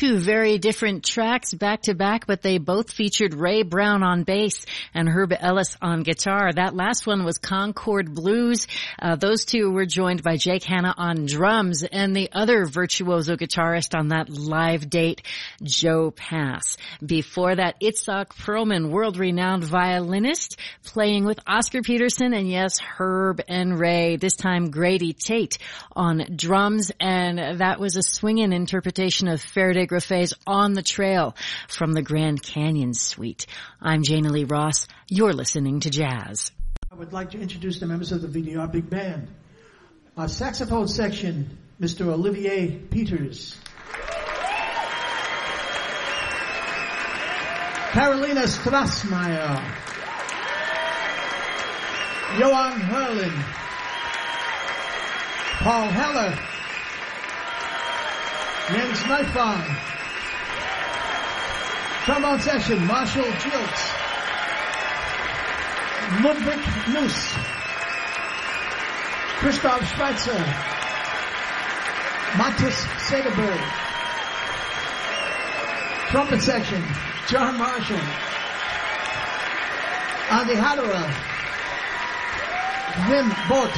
two very different tracks back to back, but they both featured Ray Brown on bass and Herb Ellis on guitar. That last one was Concord Blues. Those two were joined by Jake Hanna on drums, and the other virtuoso guitarist on that live date, Joe Pass. Before that, Itzhak Perlman, world-renowned violinist, playing with Oscar Peterson and, yes, Herb and Ray. This time, Grady Tate on drums, and that was a swinging interpretation of Faraday Graffet's On the Trail from the Grand Canyon Suite. I'm Jana Lee Ross. You're listening to Jazz. I would like to introduce the members of the VDR Big Band. Our saxophone section, Mr. Olivier Peters. Carolina Strassmeyer. Johan Herlin. Paul Heller. Jens Neufang. Trombone section, Marshall Giltz. Ludwig Nuss. Christoph Schweitzer. Matthias Sederberg. Trumpet section, John Marshall. Andy Hadera. Wim Bott.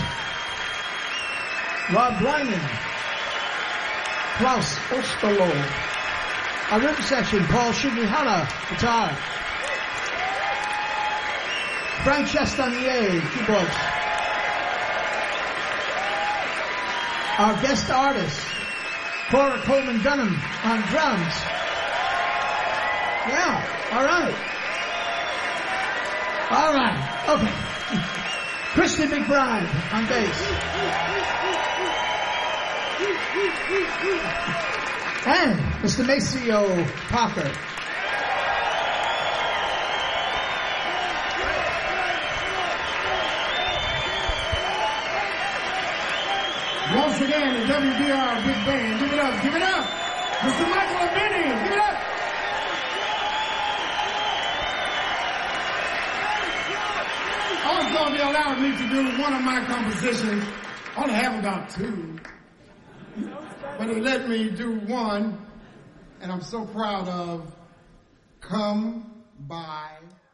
Rob Blyman. Klaus Osterloh. Our rhythm section, Paul Shigihara, guitar. Frank Chastanier, keyboards. Our guest artist, Cora Coleman Dunham on drums. Yeah, all right, okay. Christy McBride on bass. And Mr. Maceo Parker. Once again, the WDR Big Band. Give it up, give it up. Mr. Michael Abinian, give it up. Also, they allowed me to do one of my compositions. I only have about two. But he let me do one, and I'm so proud of Come By